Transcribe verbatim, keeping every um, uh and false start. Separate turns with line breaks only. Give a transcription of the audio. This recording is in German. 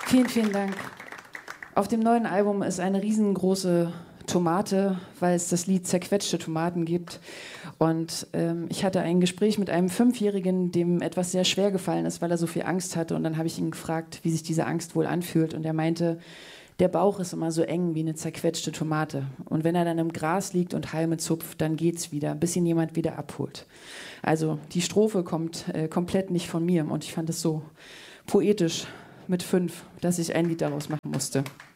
Vielen, vielen Dank. Auf dem neuen Album ist eine riesengroße Tomate, weil es das Lied Zerquetschte Tomaten gibt. Und ähm, ich hatte ein Gespräch mit einem Fünfjährigen, dem etwas sehr schwer gefallen ist, weil er so viel Angst hatte. Und dann habe ich ihn gefragt, wie sich diese Angst wohl anfühlt. Und er meinte, der Bauch ist immer so eng wie eine zerquetschte Tomate. Und wenn er dann im Gras liegt und Halme zupft, dann geht's wieder, bis ihn jemand wieder abholt. Also die Strophe kommt äh, komplett nicht von mir. Und ich fand es so poetisch mit fünf, dass ich ein Lied daraus machen musste.